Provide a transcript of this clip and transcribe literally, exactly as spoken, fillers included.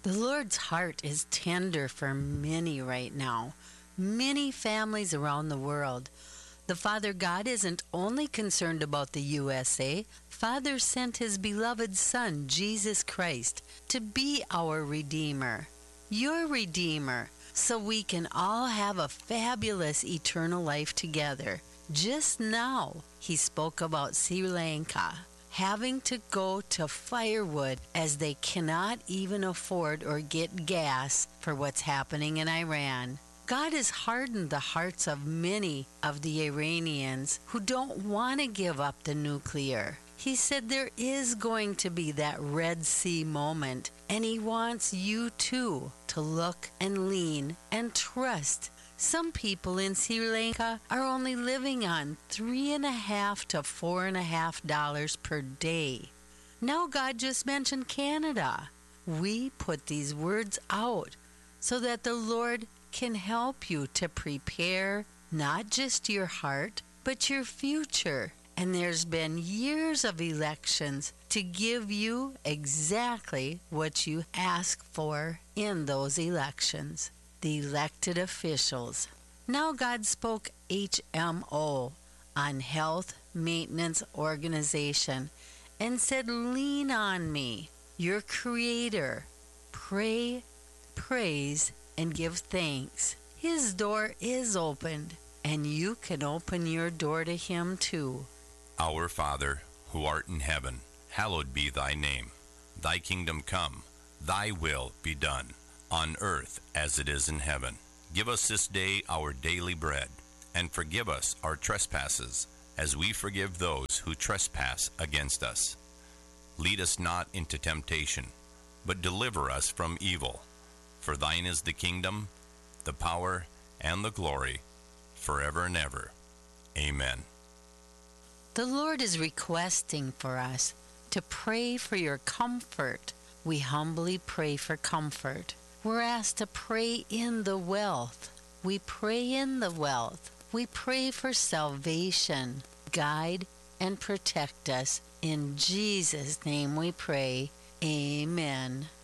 The Lord's heart is tender for many right now, many families around the world. The Father God isn't only concerned about the U S A. Father sent His beloved Son, Jesus Christ, to be our Redeemer, your Redeemer, so we can all have a fabulous eternal life together. Just now, He spoke about Sri Lanka having to go to firewood as they cannot even afford or get gas for what's happening in Iran. God has hardened the hearts of many of the Iranians who don't want to give up the nuclear. He said there is going to be that Red Sea moment, and He wants you too to look and lean and trust. Some people in Sri Lanka are only living on three and a half to four and a half dollars per day. Now God just mentioned Canada. We put these words out so that the Lord can help you to prepare not just your heart, but your future. And there's been years of elections to give you exactly what you ask for in those elections. The elected officials. Now God spoke H M O on Health Maintenance Organization and said, lean on me, your Creator. Pray, praise, and give thanks. His door is opened, and you can open your door to Him too. Our Father, who art in heaven, hallowed be thy name. Thy kingdom come, thy will be done, on earth as it is in heaven. Give us this day our daily bread, and forgive us our trespasses, as we forgive those who trespass against us. Lead us not into temptation, but deliver us from evil. For thine is the kingdom, the power, and the glory, forever and ever. Amen. The Lord is requesting for us to pray for your comfort. We humbly pray for comfort. We're asked to pray in the wealth. We pray in the wealth. We pray for salvation. Guide and protect us. In Jesus' name we pray. Amen.